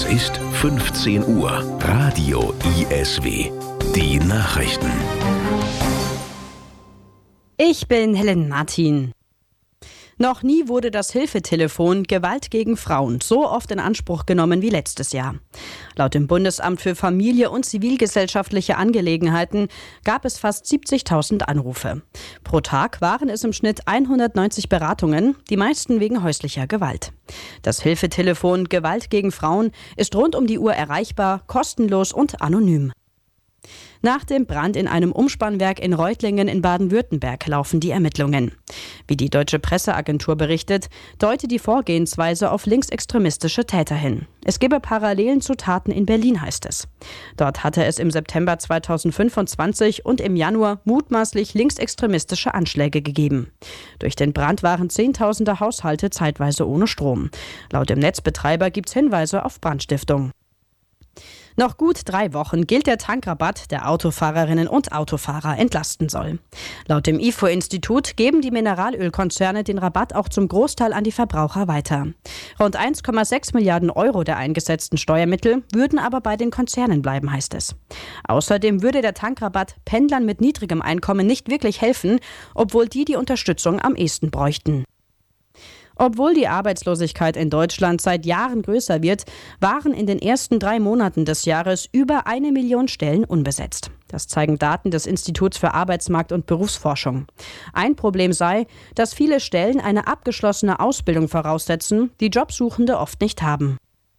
Es ist 15 Uhr. Radio ISW. Die Nachrichten. Ich bin Helen Martin. Noch nie wurde das Hilfetelefon Gewalt gegen Frauen so oft in Anspruch genommen wie letztes Jahr. Laut dem Bundesamt für Familie und zivilgesellschaftliche Angelegenheiten gab es fast 70.000 Anrufe. Pro Tag waren es im Schnitt 190 Beratungen, die meisten wegen häuslicher Gewalt. Das Hilfetelefon Gewalt gegen Frauen ist rund um die Uhr erreichbar, kostenlos und anonym. Nach dem Brand in einem Umspannwerk in Reutlingen in Baden-Württemberg laufen die Ermittlungen. Wie die Deutsche Presseagentur berichtet, deutet die Vorgehensweise auf linksextremistische Täter hin. Es gebe Parallelen zu Taten in Berlin, heißt es. Dort hatte es im September 2025 und im Januar mutmaßlich linksextremistische Anschläge gegeben. Durch den Brand waren Zehntausende Haushalte zeitweise ohne Strom. Laut dem Netzbetreiber gibt es Hinweise auf Brandstiftung. Noch gut 3 Wochen gilt der Tankrabatt, der Autofahrerinnen und Autofahrer entlasten soll. Laut dem IFO-Institut geben die Mineralölkonzerne den Rabatt auch zum Großteil an die Verbraucher weiter. Rund 1,6 Milliarden Euro der eingesetzten Steuermittel würden aber bei den Konzernen bleiben, heißt es. Außerdem würde der Tankrabatt Pendlern mit niedrigem Einkommen nicht wirklich helfen, obwohl die Unterstützung am ehesten bräuchten. Obwohl die Arbeitslosigkeit in Deutschland seit Jahren größer wird, waren in den ersten 3 Monaten des Jahres über 1 Million Stellen unbesetzt. Das zeigen Daten des Instituts für Arbeitsmarkt- und Berufsforschung. Ein Problem sei, dass viele Stellen eine abgeschlossene Ausbildung voraussetzen, die Jobsuchende oft nicht haben.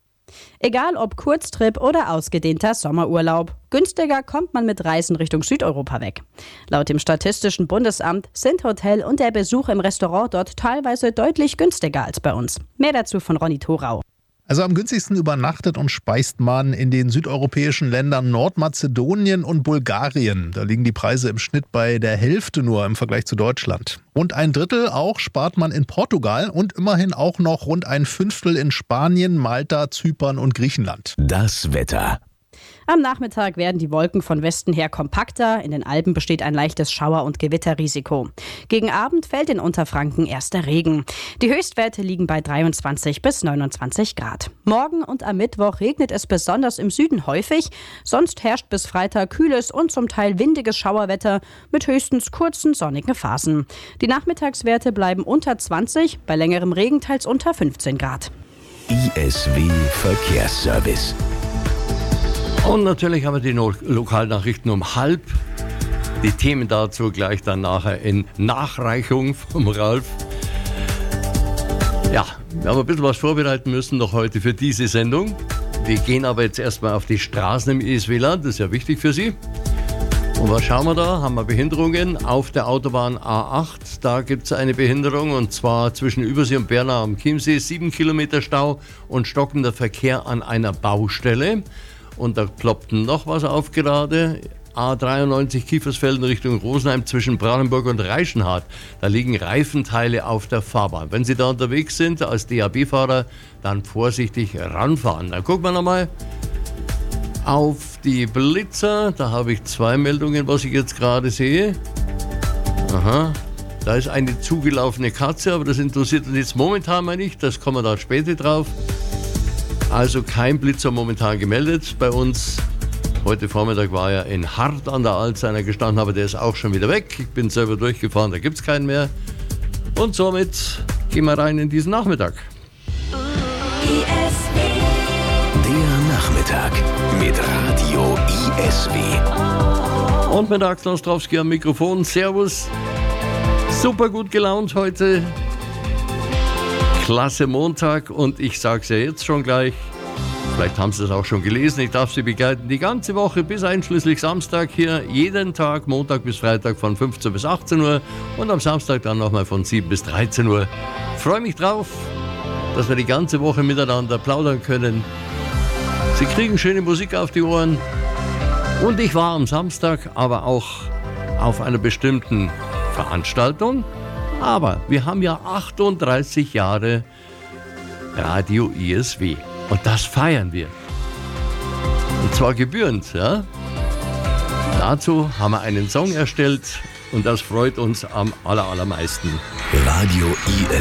Egal ob Kurztrip oder ausgedehnter Sommerurlaub, günstiger kommt man mit Reisen Richtung Südeuropa weg. Laut dem Statistischen Bundesamt sind Hotel und der Besuch im Restaurant dort teilweise deutlich günstiger als bei uns. Mehr dazu von Ronny Thorau. Also am günstigsten übernachtet und speist man in den südeuropäischen Ländern Nordmazedonien und Bulgarien. Da liegen die Preise im Schnitt bei der Hälfte nur im Vergleich zu Deutschland. Rund 1/3 auch spart man in Portugal und immerhin auch noch rund 1/5 in Spanien, Malta, Zypern und Griechenland. Das Wetter. Am Nachmittag werden die Wolken von Westen her kompakter. In den Alpen besteht ein leichtes Schauer- und Gewitterrisiko. Gegen Abend fällt in Unterfranken erster Regen. Die Höchstwerte liegen bei 23 bis 29 Grad. Morgen und am Mittwoch regnet es besonders im Süden häufig. Sonst herrscht bis Freitag kühles und zum Teil windiges Schauerwetter mit höchstens kurzen sonnigen Phasen. Die Nachmittagswerte bleiben unter 20, bei längerem Regen teils unter 15 Grad. ISW Verkehrsservice. Und natürlich haben wir die Lokalnachrichten um 12:30. Die Themen dazu gleich dann nachher in Nachreichung vom Ralf. Ja, wir haben ein bisschen was vorbereiten müssen noch heute für diese Sendung. Wir gehen aber jetzt erstmal auf die Straßen im ISW-Land, das ist ja wichtig für Sie. Und was schauen wir da? Haben wir Behinderungen auf der Autobahn A8. Da gibt es eine Behinderung und zwar zwischen Übersee und Bernau am Chiemsee. 7 Kilometer Stau und stockender Verkehr an einer Baustelle. Und da ploppt noch was auf gerade. A93 Kiefersfelden Richtung Rosenheim zwischen Brandenburg und Reichenhall. Da liegen Reifenteile auf der Fahrbahn. Wenn Sie da unterwegs sind als DAB-Fahrer, dann vorsichtig ranfahren. Dann gucken wir nochmal auf die Blitzer. Da habe ich 2 Meldungen, was ich jetzt gerade sehe. Aha. Da ist eine zugelaufene Katze, aber das interessiert uns jetzt momentan mal nicht. Das kommen wir da später drauf. Also kein Blitzer momentan gemeldet bei uns. Heute Vormittag war ja in Hart an der Alz einer gestanden, aber der ist auch schon wieder weg. Ich bin selber durchgefahren, da gibt es keinen mehr. Und somit gehen wir rein in diesen Nachmittag. Der Nachmittag mit Radio ISW. Und mit Axel Ostrowski am Mikrofon. Servus. Super gut gelaunt heute. Klasse Montag und ich sage es ja jetzt schon gleich, vielleicht haben Sie es auch schon gelesen, ich darf Sie begleiten die ganze Woche bis einschließlich Samstag hier, jeden Tag, Montag bis Freitag von 15 bis 18 Uhr und am Samstag dann nochmal von 7 bis 13 Uhr. Freue mich drauf, dass wir die ganze Woche miteinander plaudern können. Sie kriegen schöne Musik auf die Ohren und ich war am Samstag aber auch auf einer bestimmten Veranstaltung. Aber wir haben ja 38 Jahre Radio ISW und das feiern wir. Und zwar gebührend, ja. Dazu haben wir einen Song erstellt und das freut uns am allermeisten. Radio ISW.